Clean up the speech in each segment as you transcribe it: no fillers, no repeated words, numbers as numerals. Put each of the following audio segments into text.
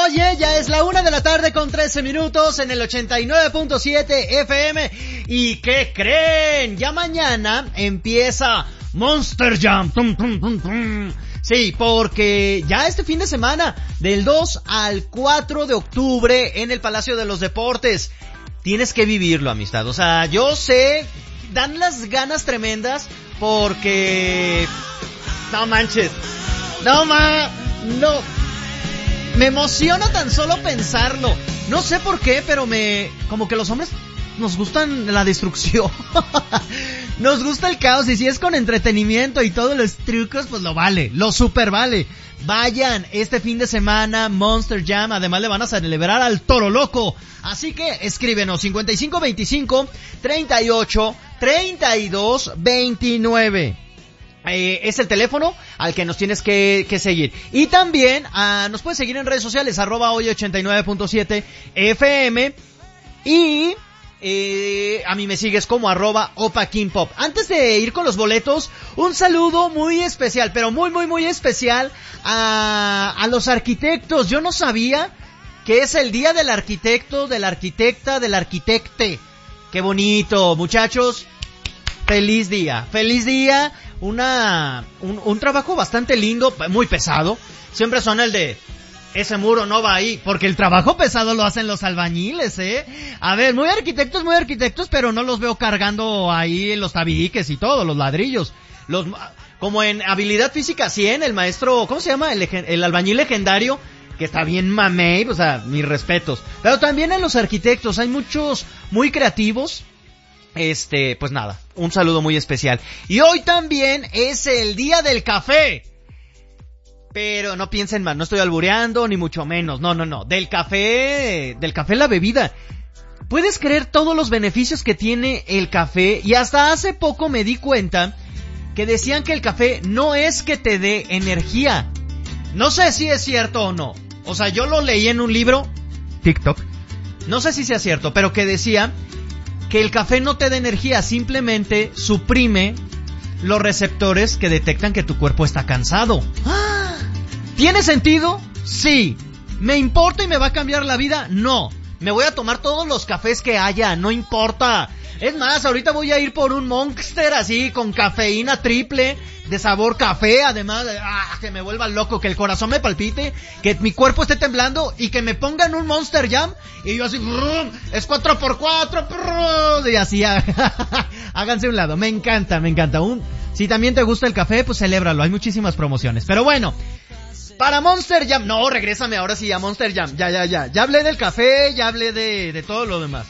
Oye, ya es la 1:13 en el 89.7 FM. ¿Y qué creen? Ya mañana empieza Monster Jam. Sí, porque ya este fin de semana, del 2 al 4 de octubre en el Palacio de los Deportes, tienes que vivirlo, amistad. O sea, yo sé, dan las ganas tremendas porque... No manches. No. Me emociona tan solo pensarlo. No sé por qué, pero como que los hombres nos gustan la destrucción. Nos gusta el caos, y si es con entretenimiento y todos los trucos, pues lo vale, lo super vale. Vayan este fin de semana, Monster Jam. Además le van a celebrar al Toro Loco. Así que escríbenos 5525 38 32 29. Es el teléfono al que nos tienes que seguir. Y también nos puedes seguir en redes sociales, @hoy89.7 FM. Y a mí me sigues como @OpaKingPop. Antes de ir con los boletos, un saludo muy especial, pero muy especial a los arquitectos. Yo no sabía que es el día del arquitecto, de la arquitecta, del arquitecte. Qué bonito, muchachos. Feliz día. Un trabajo bastante lindo, muy pesado. Siempre son el de ese muro no va ahí, porque el trabajo pesado lo hacen los albañiles, A ver, muy arquitectos, pero no los veo cargando ahí los tabiques y todo, los ladrillos. Como en habilidad física 100, el maestro, ¿cómo se llama? El albañil legendario, que está bien mamey, o sea, mis respetos. Pero también en los arquitectos hay muchos muy creativos. Pues nada, un saludo muy especial. Y hoy también es el día del café. Pero no piensen mal, no estoy albureando ni mucho menos, no. Del café la bebida. ¿Puedes creer todos los beneficios que tiene el café? Y hasta hace poco me di cuenta que decían que el café no es que te dé energía. No sé si es cierto o no. O sea, yo lo leí en un libro, TikTok. No sé si sea cierto, pero que decía que el café no te da energía, simplemente suprime los receptores que detectan que tu cuerpo está cansado. ¿Tiene sentido? Sí. ¿Me importa y me va a cambiar la vida? No. Me voy a tomar todos los cafés que haya, no importa. Es más, ahorita voy a ir por un Monster así, con cafeína triple, de sabor café, además, que me vuelva loco, que el corazón me palpite, que mi cuerpo esté temblando y que me pongan un Monster Jam y yo así, es 4x4, y así, háganse un lado. Me encanta. Si también te gusta el café, pues celébralo, hay muchísimas promociones. Pero bueno, para Monster Jam, no, regrésame ahora sí a Monster Jam, ya hablé del café, ya hablé de todo lo demás.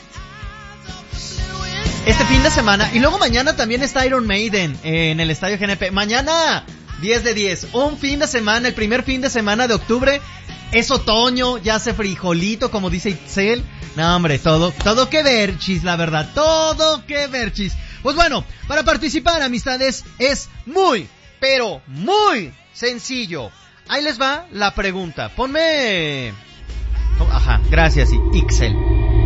Este fin de semana, y luego mañana también está Iron Maiden en el Estadio GNP. Mañana, 10 de 10, un fin de semana, el primer fin de semana de octubre. Es otoño, ya hace frijolito, como dice Itzel. No, hombre, todo que ver, chis, la verdad, todo que ver, chis. Pues bueno, para participar, amistades, es muy, pero muy sencillo. Ahí les va la pregunta. Ponme... Ajá, gracias, Ixel.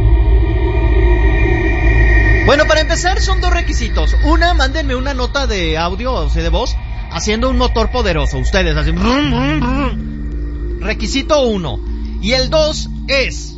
Bueno, para empezar son dos requisitos. Una, mándenme una nota de audio, o sea, de voz, haciendo un motor poderoso. Ustedes hacen... Requisito 1. Y el 2 es...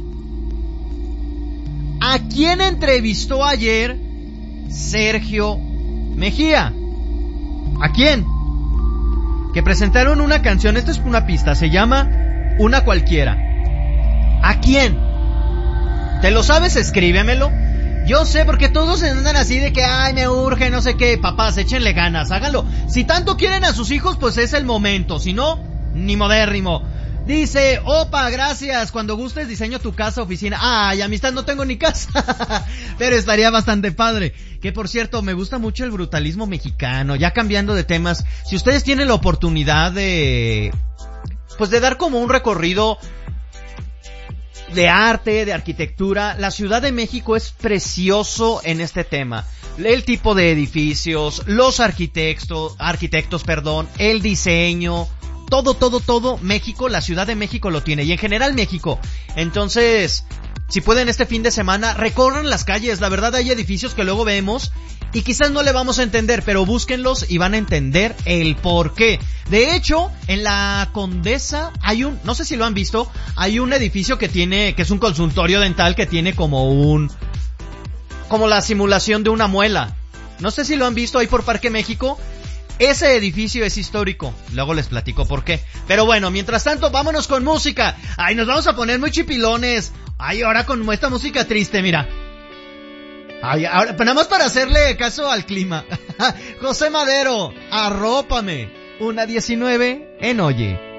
¿a quién entrevistó ayer Sergio Mejía? ¿A quién? Que presentaron una canción, esta es una pista, se llama Una Cualquiera. ¿A quién? ¿Te lo sabes? Escríbemelo. Yo sé, porque todos andan así de que, ay, me urge, no sé qué. Papás, échenle ganas, háganlo. Si tanto quieren a sus hijos, pues es el momento. Si no, ni modérrimo. Dice, opa, gracias, cuando gustes diseño tu casa, oficina. Ay, amistad, no tengo ni casa. Pero estaría bastante padre. Que por cierto, me gusta mucho el brutalismo mexicano. Ya cambiando de temas, si ustedes tienen la oportunidad de dar como un recorrido de arte, de arquitectura, la Ciudad de México es precioso en este tema. El tipo de edificios, los arquitectos, el diseño, todo México, la Ciudad de México lo tiene, y en general México. Entonces, si pueden este fin de semana, recorran las calles. La verdad, hay edificios que luego vemos y quizás no le vamos a entender, pero búsquenlos y van a entender el por qué. De hecho, en la Condesa hay no sé si lo han visto, hay un edificio que es un consultorio dental que tiene como la simulación de una muela. No sé si lo han visto ahí por Parque México. Ese edificio es histórico. Luego les platico por qué. Pero bueno, mientras tanto, vámonos con música. Ay, nos vamos a poner muy chipilones. Ay, ahora con esta música triste, mira. Ay, ahora, nada más para hacerle caso al clima. José Madero, arrópame. 1:19 en Oye.